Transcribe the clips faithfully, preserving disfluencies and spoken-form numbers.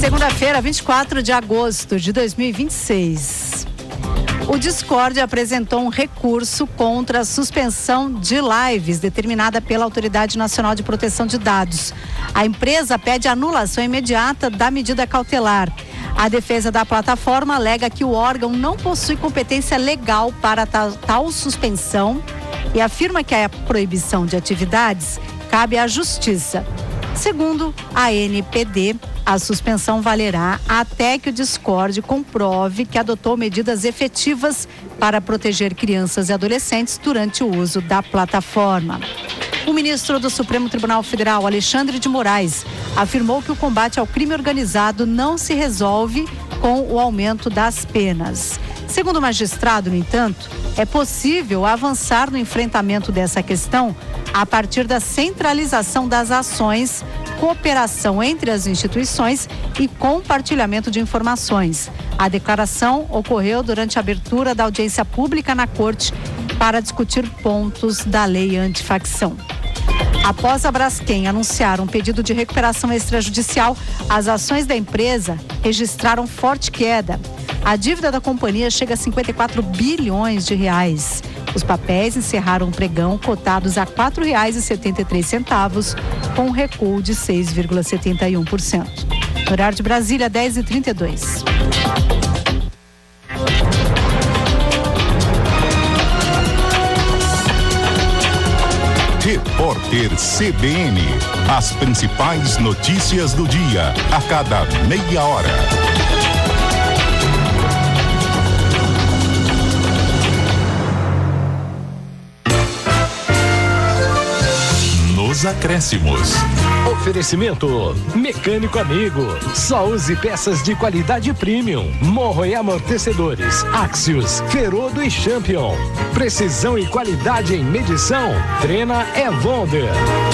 Segunda-feira, vinte e quatro de agosto de dois mil e vinte e seis. O Discord apresentou um recurso contra a suspensão de lives determinada pela Autoridade Nacional de Proteção de Dados. A empresa pede anulação imediata da medida cautelar. A defesa da plataforma alega que o órgão não possui competência legal para tal, tal suspensão e afirma que a proibição de atividades cabe à Justiça. Segundo a N P D, a suspensão valerá até que o Discord comprove que adotou medidas efetivas para proteger crianças e adolescentes durante o uso da plataforma. O ministro do Supremo Tribunal Federal, Alexandre de Moraes, afirmou que o combate ao crime organizado não se resolve com o aumento das penas. Segundo o magistrado, no entanto, é possível avançar no enfrentamento dessa questão a partir da centralização das ações, cooperação entre as instituições e compartilhamento de informações. A declaração ocorreu durante a abertura da audiência pública na Corte para discutir pontos da lei antifacção. Após a Braskem anunciar um pedido de recuperação extrajudicial, as ações da empresa registraram forte queda. A dívida da companhia chega a cinquenta e quatro bilhões de reais. Os papéis encerraram o pregão cotados a quatro reais e setenta e três centavos, com um recuo de seis vírgula setenta e um por cento. Horário de Brasília, dez e trinta e dois. Repórter C B N. As principais notícias do dia, a cada meia hora. Nos acréscimos. Oferecimento Mecânico Amigo. Só use peças de qualidade premium. Morro e amortecedores. Axios, Ferodo e Champion. Precisão e qualidade em medição. Trena é Wonder.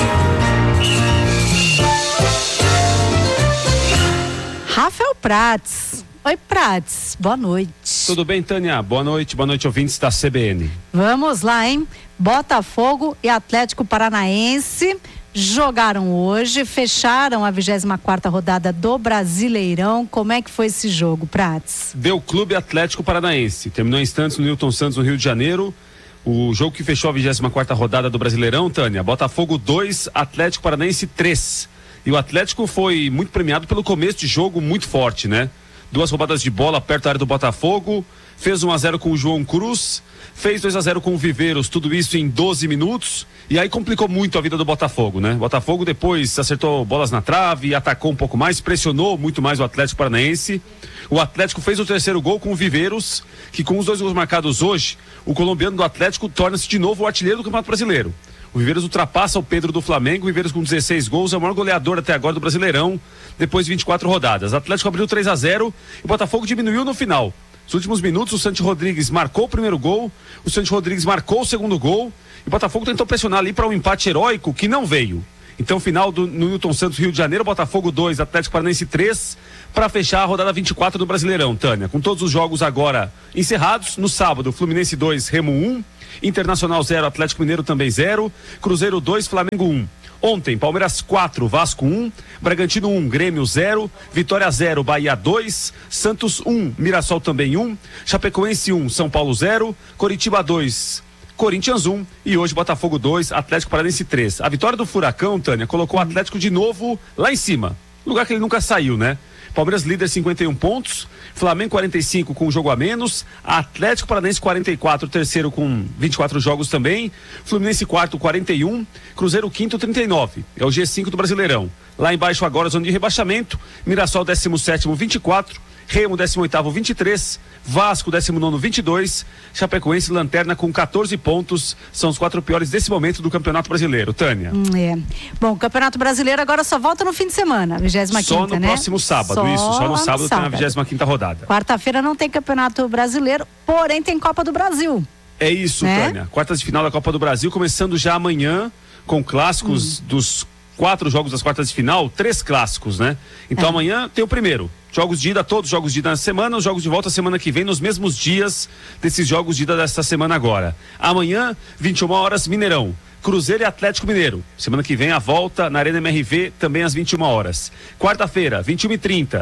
Rafael Prats. Oi, Prats. Boa noite. Tudo bem, Tânia? Boa noite. Boa noite, ouvintes da C B N. Vamos lá, hein? Botafogo e Atlético Paranaense jogaram hoje, fecharam a vigésima quarta rodada do Brasileirão. Como é que foi esse jogo, Prats? Deu Clube Atlético Paranaense. Terminou em instantes no Newton Santos, no Rio de Janeiro. O jogo que fechou a vigésima quarta rodada do Brasileirão, Tânia. Botafogo dois, Atlético Paranaense três. E o Atlético foi muito premiado pelo começo de jogo muito forte, né? Duas roubadas de bola perto da área do Botafogo. Fez um a zero com o João Cruz. Fez dois a zero com o Viveiros, tudo isso em doze minutos, e aí complicou muito a vida do Botafogo, né? Botafogo depois acertou bolas na trave, atacou um pouco mais, pressionou muito mais o Atlético Paranaense. O Atlético fez o terceiro gol com o Viveiros, que com os dois gols marcados hoje, o colombiano do Atlético torna-se de novo o artilheiro do Campeonato Brasileiro. O Viveiros ultrapassa o Pedro do Flamengo. O Viveiros com dezesseis gols é o maior goleador até agora do Brasileirão, depois de vinte e quatro rodadas. O Atlético abriu três a zero e o Botafogo diminuiu no final. Nos últimos minutos, o Santi Rodrigues marcou o primeiro gol, o Santi Rodrigues marcou o segundo gol, e o Botafogo tentou pressionar ali para um empate heróico que não veio. Então, final do, no Newton Santos, Rio de Janeiro, Botafogo dois, Atlético Paranaense três, para fechar a rodada vinte e quatro do Brasileirão, Tânia. Com todos os jogos agora encerrados, no sábado, Fluminense dois, Remo um, Internacional zero, Atlético Mineiro também zero, Cruzeiro dois, Flamengo um. Ontem, Palmeiras quatro, Vasco um, Bragantino um, Grêmio zero, Vitória zero, Bahia dois, Santos um, Mirassol também um, Chapecoense um, São Paulo zero, Coritiba dois, Corinthians um e hoje Botafogo dois, Atlético Paranaense três. A vitória do Furacão, Tânia, colocou o Atlético de novo lá em cima, lugar que ele nunca saiu, né? Palmeiras líder cinquenta e um pontos, Flamengo quarenta e cinco com um jogo a menos, Atlético Paranaense quarenta e quatro, terceiro com vinte e quatro jogos também, Fluminense quarto quarenta e um, Cruzeiro quinto trinta e nove, é o G cinco do Brasileirão. Lá embaixo agora zona de rebaixamento, Mirassol décimo sétimo vinte e quatro, Remo décimo oitavo vinte e três, Vasco décimo nono vinte e dois, Chapecoense lanterna com quatorze pontos, são os quatro piores desse momento do Campeonato Brasileiro. Tânia. Hum, é. Bom, o Campeonato Brasileiro agora só volta no fim de semana, vigésima quinta, Só no né? próximo sábado, só isso, só no sábado, no tem sábado. a vigésima quinta rodada. Quarta-feira não tem Campeonato Brasileiro, porém tem Copa do Brasil. É isso, né? Tânia. Quartas de final da Copa do Brasil, começando já amanhã, com clássicos hum. dos quatro jogos das quartas de final, três clássicos, né? Então é. Amanhã tem o primeiro. Jogos de ida, todos os jogos de ida na semana, os jogos de volta semana que vem, nos mesmos dias desses jogos de ida desta semana agora. Amanhã, vinte e uma horas, Mineirão. Cruzeiro e Atlético Mineiro. Semana que vem a volta na Arena M R V, também às vinte e uma horas. Quarta-feira, vinte e uma e trinta.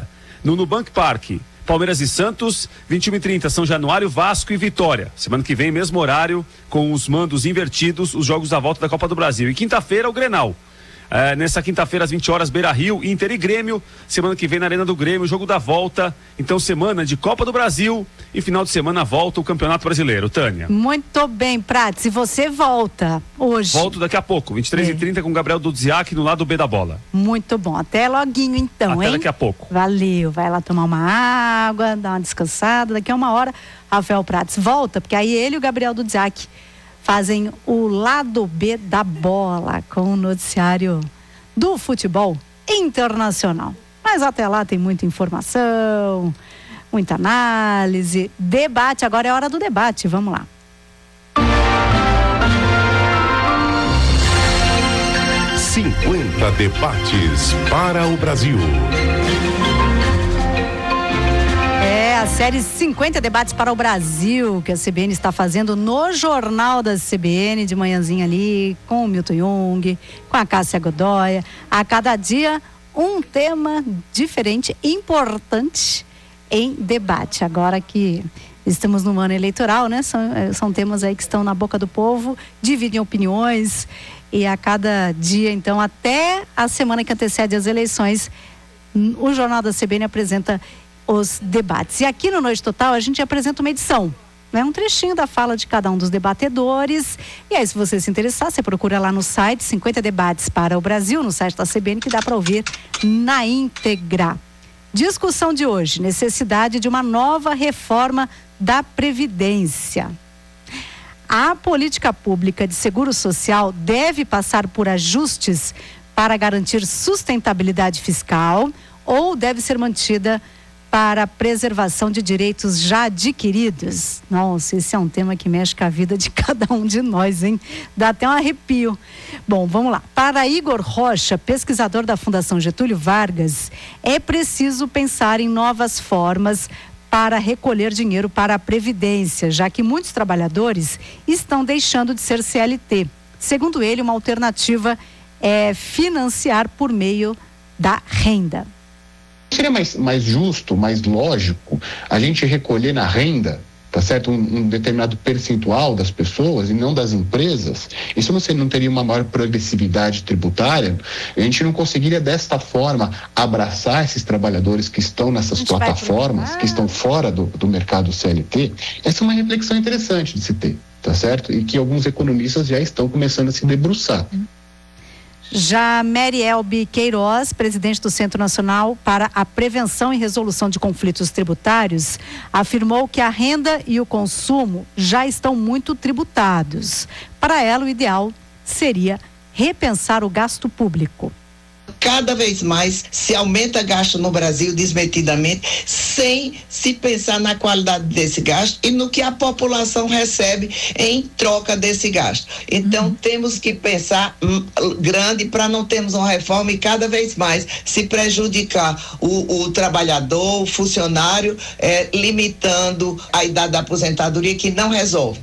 No Nubank Park, Palmeiras e Santos, vinte e uma e trinta, São Januário, Vasco e Vitória. Semana que vem, mesmo horário, com os mandos invertidos, os jogos da volta da Copa do Brasil. E quinta-feira, o Grenal. É, nessa quinta-feira, às vinte horas, Beira-Rio, Inter e Grêmio. Semana que vem, na Arena do Grêmio, o jogo da volta. Então, semana de Copa do Brasil e final de semana volta o Campeonato Brasileiro. Tânia. Muito bem, Prates. E você volta hoje? Volto daqui a pouco, vinte e três e trinta, com o Gabriel Dudziak no lado B da bola. Muito bom. Até loguinho, então, Até hein? daqui a pouco. Valeu. Vai lá tomar uma água, dar uma descansada. Daqui a uma hora, Rafael Prates volta, porque aí ele e o Gabriel Dudziak fazem o lado B da bola com o noticiário do futebol internacional. Mas até lá tem muita informação, muita análise, debate. Agora é hora do debate, vamos lá. cinquenta debates para o Brasil. É a série cinquenta debates para o Brasil que a C B N está fazendo no Jornal da C B N de manhãzinha ali, com o Milton Jung, com a Cássia Godoy. A cada dia um tema diferente, importante em debate. Agora que estamos no ano eleitoral, né? São, são temas aí que estão na boca do povo, dividem opiniões e a cada dia, então, até a semana que antecede as eleições, o Jornal da C B N apresenta os debates. E aqui no Noite Total a gente apresenta uma edição, né? Um trechinho da fala de cada um dos debatedores. E aí, se você se interessar, você procura lá no site cinquenta debates para o Brasil, no site da C B N, que dá para ouvir na íntegra. Discussão de hoje: necessidade de uma nova reforma da Previdência. A política pública de seguro social deve passar por ajustes para garantir sustentabilidade fiscal ou deve ser mantida para a preservação de direitos já adquiridos? Nossa, esse é um tema que mexe com a vida de cada um de nós, hein? Dá até um arrepio. Bom, vamos lá. Para Igor Rocha, pesquisador da Fundação Getúlio Vargas, é preciso pensar em novas formas para recolher dinheiro para a Previdência, já que muitos trabalhadores estão deixando de ser C L T. Segundo ele, uma alternativa é financiar por meio da renda. Seria mais, mais justo, mais lógico a gente recolher na renda, tá certo? Um, um determinado percentual das pessoas e não das empresas. Isso não, seria, não teria uma maior progressividade tributária? A gente não conseguiria desta forma abraçar esses trabalhadores que estão nessas plataformas, que estão fora do, do mercado C L T? Essa é uma reflexão interessante de se ter, tá certo? E que alguns economistas já estão começando a se debruçar. Já Mary Elbe Queiroz, presidente do Centro Nacional para a Prevenção e Resolução de Conflitos Tributários, afirmou que a renda e o consumo já estão muito tributados. Para ela, o ideal seria repensar o gasto público. Cada vez mais se aumenta gasto no Brasil desmedidamente, sem se pensar na qualidade desse gasto e no que a população recebe em troca desse gasto. Então, uhum. temos que pensar grande para não termos uma reforma e cada vez mais se prejudicar o, o trabalhador, o funcionário, eh, limitando a idade da aposentadoria, que não resolve.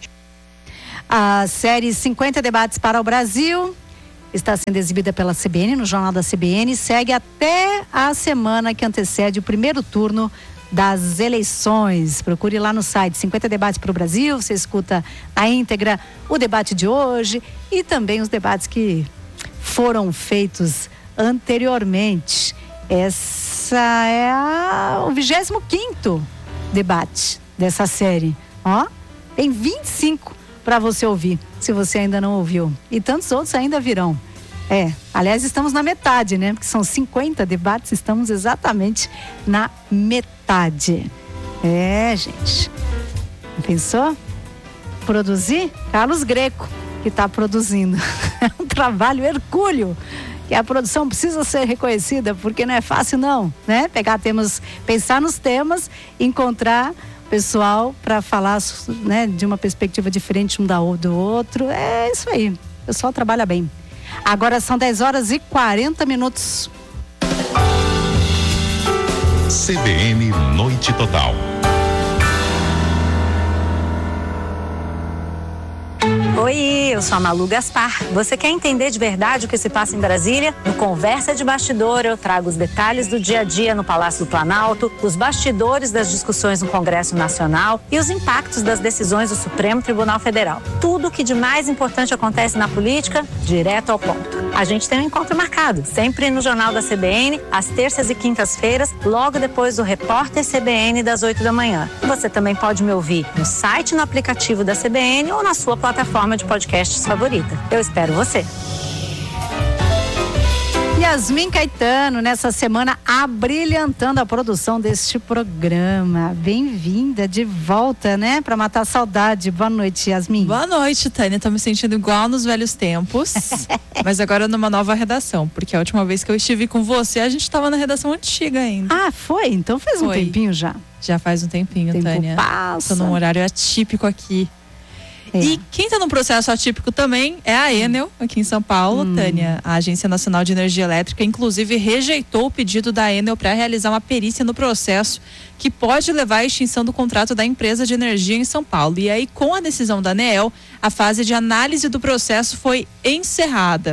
A série cinquenta debates para o Brasil está sendo exibida pela C B N, no Jornal da C B N, segue até a semana que antecede o primeiro turno das eleições. Procure lá no site cinquenta debates para o Brasil, você escuta na íntegra o debate de hoje e também os debates que foram feitos anteriormente. Essa é a, o vigésimo quinto debate dessa série. Ó, tem vinte e cinco para você ouvir, se você ainda não ouviu. E tantos outros ainda virão. É, aliás, estamos na metade, né? Porque são cinquenta debates, estamos exatamente na metade. É, gente. Pensou? Produzir? Carlos Greco, que está produzindo. É um trabalho hercúleo. E a produção precisa ser reconhecida, porque não é fácil, não, né? Pegar temas, pensar nos temas, encontrar pessoal para falar, né, de uma perspectiva diferente um da, do outro. É isso aí, o pessoal trabalha bem. Agora são dez horas e quarenta minutos. C B N Noite Total. Oi, eu sou a Malu Gaspar. Você quer entender de verdade o que se passa em Brasília? No Conversa de Bastidor, eu trago os detalhes do dia a dia no Palácio do Planalto, os bastidores das discussões no Congresso Nacional e os impactos das decisões do Supremo Tribunal Federal. Tudo o que de mais importante acontece na política, direto ao ponto. A gente tem um encontro marcado, sempre no Jornal da C B N, às terças e quintas-feiras, logo depois do Repórter C B N das oito da manhã. Você também pode me ouvir no site, no aplicativo da C B N ou na sua plataforma de podcasts favorita. Eu espero você. Yasmin Caetano, nessa semana, abrilhantando a produção deste programa. Bem-vinda de volta, né? Para matar a saudade. Boa noite, Yasmin. Boa noite, Tânia. Tô me sentindo igual nos velhos tempos, mas agora numa nova redação, porque a última vez que eu estive com você, a gente estava na redação antiga ainda. Ah, foi? Então faz um Foi. tempinho já. Já faz um tempinho, Tempo Tânia. passa. Tô num horário atípico aqui. É. E quem está num processo atípico também é a Enel, aqui em São Paulo, hum. Tânia. A Agência Nacional de Energia Elétrica, inclusive, rejeitou o pedido da Enel para realizar uma perícia no processo que pode levar à extinção do contrato da empresa de energia em São Paulo. E aí, com a decisão da ANEEL, a fase de análise do processo foi encerrada.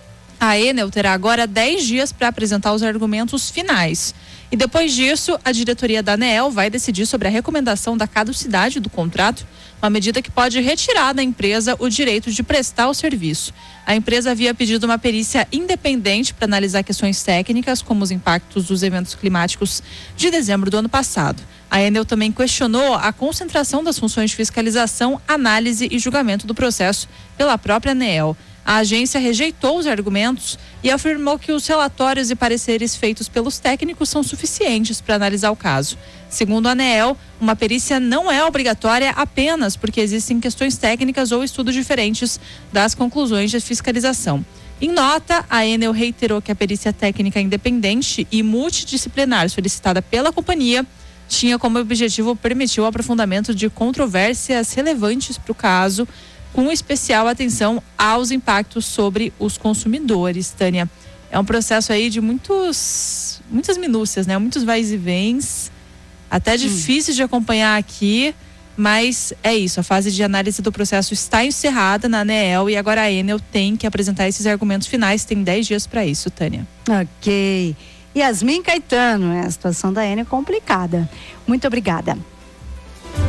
A Enel terá agora dez dias para apresentar os argumentos finais. E depois disso, a diretoria da ANEEL vai decidir sobre a recomendação da caducidade do contrato, uma medida que pode retirar da empresa o direito de prestar o serviço. A empresa havia pedido uma perícia independente para analisar questões técnicas, como os impactos dos eventos climáticos de dezembro do ano passado. A Enel também questionou a concentração das funções de fiscalização, análise e julgamento do processo pela própria ANEEL. A agência rejeitou os argumentos e afirmou que os relatórios e pareceres feitos pelos técnicos são suficientes para analisar o caso. Segundo a ANEEL, uma perícia não é obrigatória apenas porque existem questões técnicas ou estudos diferentes das conclusões de fiscalização. Em nota, a Enel reiterou que a perícia técnica independente e multidisciplinar solicitada pela companhia tinha como objetivo permitir o aprofundamento de controvérsias relevantes para o caso, com especial atenção aos impactos sobre os consumidores, Tânia. É um processo aí de muitos, muitas minúcias, né? Muitos vais e vens, até hum. difícil de acompanhar aqui, mas é isso, a fase de análise do processo está encerrada na ANEEL e agora a Enel tem que apresentar esses argumentos finais, tem dez dias para isso, Tânia. Ok. Yasmin Caetano, é a situação da Enel complicada. Muito obrigada.